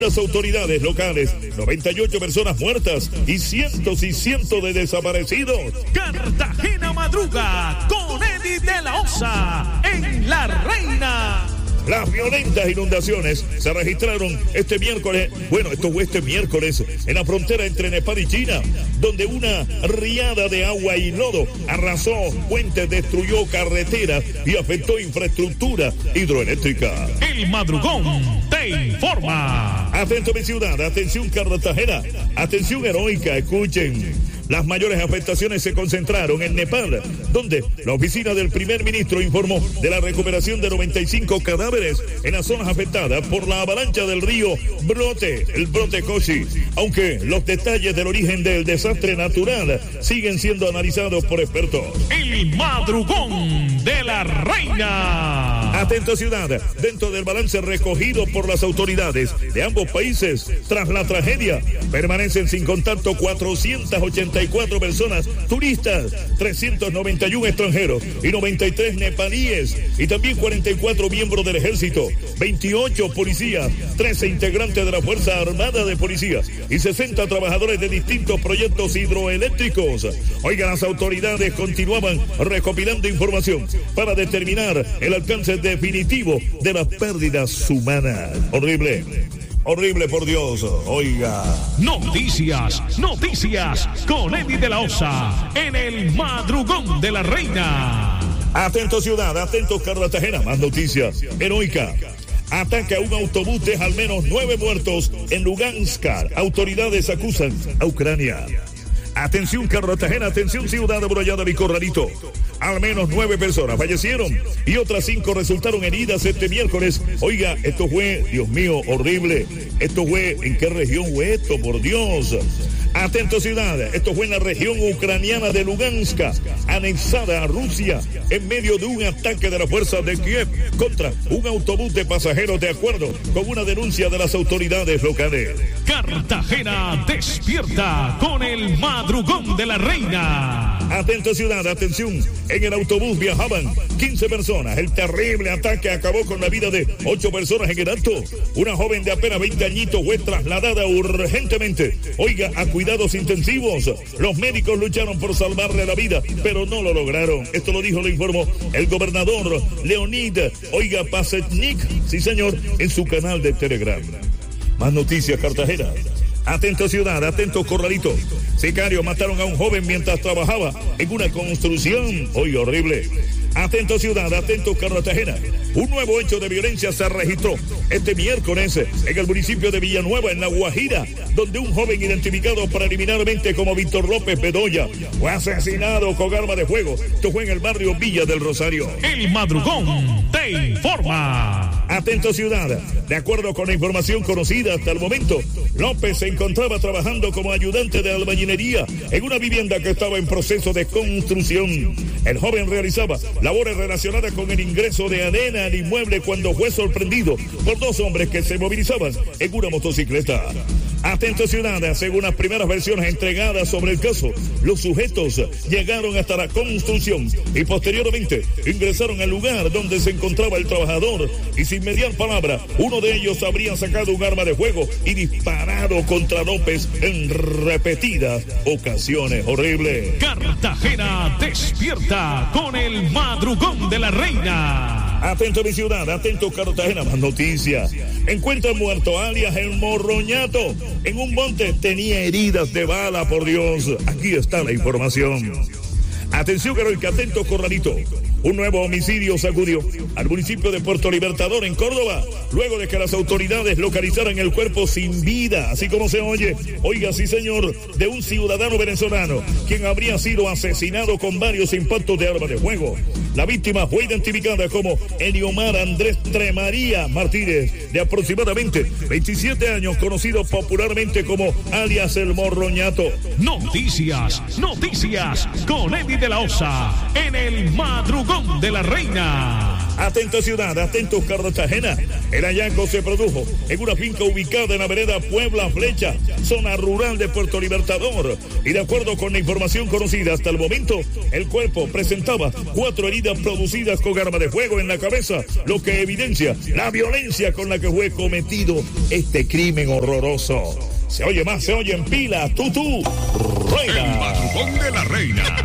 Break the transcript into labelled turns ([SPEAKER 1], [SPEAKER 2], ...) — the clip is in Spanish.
[SPEAKER 1] Las autoridades locales, 98 personas muertas y cientos de desaparecidos.
[SPEAKER 2] Cartagena madruga con Eddie de la Osa en La Reina.
[SPEAKER 1] Las violentas inundaciones se registraron este miércoles, en la frontera entre Nepal y China, donde una riada de agua y lodo arrasó puentes, destruyó carreteras y afectó infraestructura hidroeléctrica.
[SPEAKER 2] El madrugón te informa.
[SPEAKER 1] Atento mi ciudad, atención Cartagena, atención heroica, escuchen. Las mayores afectaciones se concentraron en Nepal, donde la oficina del primer ministro informó de la recuperación de 95 cadáveres en las zonas afectadas por la avalancha del río el brote Koshi, aunque los detalles del origen del desastre natural siguen siendo analizados por expertos.
[SPEAKER 2] El madrugón de La Reina.
[SPEAKER 1] Atento ciudad, dentro del balance recogido por las autoridades de ambos países tras la tragedia, permanecen sin contacto 484 personas turistas, 391 extranjeros y 93 nepalíes, y también 44 miembros del ejército, 28 policías, 13 integrantes de la Fuerza Armada de Policía y 60 trabajadores de distintos proyectos hidroeléctricos. Oiga, las autoridades continuaban recopilando información para determinar el alcance definitivo de las pérdidas humanas. Horrible, por Dios. Oiga.
[SPEAKER 2] Noticias con Eddie de la Osa en el madrugón de La Reina.
[SPEAKER 1] Atento ciudad, atento Cartagena, más noticias. Heroica. Ataque a un autobús, deja al menos 9 muertos en Lugansk. Autoridades acusan a Ucrania. Atención Cartagena, atención ciudad amurallada y Corralito. Al menos 9 personas fallecieron y otras 5 resultaron heridas este miércoles. Oiga, esto fue, Dios mío, horrible. Esto fue, ¿en qué región fue esto? Por Dios. Atento ciudad, esto fue en la región ucraniana de Lugansk, anexada a Rusia, en medio de un ataque de la fuerza de Kiev contra un autobús de pasajeros, de acuerdo con una denuncia de las autoridades locales.
[SPEAKER 2] Cartagena despierta con el madrugón de La Reina.
[SPEAKER 1] Atento ciudad, atención, en el autobús viajaban 15 personas. El terrible ataque acabó con la vida de 8 personas en el acto. Una joven de apenas 20 añitos fue trasladada urgentemente, oiga, a cuidados intensivos. Los médicos lucharon por salvarle la vida, pero no lo lograron. Esto lo informó el gobernador Leonid, oiga, Pasetnik, sí señor, en su canal de Telegram. Más noticias, Cartagena. Atento ciudad, atento Corralito. Sicarios mataron a un joven mientras trabajaba en una construcción. Oiga, horrible. Atento ciudad, atento Cartagena. Un nuevo hecho de violencia se registró este miércoles en el municipio de Villanueva, en La Guajira, donde un joven identificado preliminarmente como Víctor López Bedoya fue asesinado con arma de fuego. Esto fue en el barrio Villa del Rosario.
[SPEAKER 2] El madrugón te informa.
[SPEAKER 1] Atento ciudad, de acuerdo con la información conocida hasta el momento, López se encontraba trabajando como ayudante de albañilería en una vivienda que estaba en proceso de construcción. El joven realizaba labores relacionadas con el ingreso de arena al inmueble cuando fue sorprendido por 2 hombres que se movilizaban en una motocicleta. Atento ciudad, según las primeras versiones entregadas sobre el caso, los sujetos llegaron hasta la construcción y posteriormente ingresaron al lugar donde se encontraba el trabajador y sin mediar palabra, uno de ellos habría sacado un arma de fuego y disparado contra López en repetidas ocasiones. Horrible.
[SPEAKER 2] Cartagena despierta con el madrugón de La Reina.
[SPEAKER 1] Atento mi ciudad, atento Cartagena, más noticias. Encuentran muerto alias El Morroñato. En un monte tenía heridas de bala, por Dios. Aquí está la información. Atención heroica, atento Corralito. Un nuevo homicidio sacudió al municipio de Puerto Libertador, en Córdoba, luego de que las autoridades localizaran el cuerpo sin vida, así como se oye, oiga, sí señor, de un ciudadano venezolano, quien habría sido asesinado con varios impactos de arma de fuego. La víctima fue identificada como Eliomar Andrés Tremaría Martínez, de aproximadamente 27 años, conocido popularmente como alias El Morroñato.
[SPEAKER 2] Noticias con Eddie de la Osa en el madrugón de La Reina.
[SPEAKER 1] Atento ciudad, atento Cartagena. El hallazgo se produjo en una finca ubicada en la vereda Puebla Flecha, zona rural de Puerto Libertador. Y de acuerdo con la información conocida hasta el momento, el cuerpo presentaba 4 heridas producidas con arma de fuego en la cabeza, lo que evidencia la violencia con la que fue cometido este crimen horroroso. Se oye más, se oye en pila, Tutú, Reina.
[SPEAKER 2] El Madrugón de la Reina.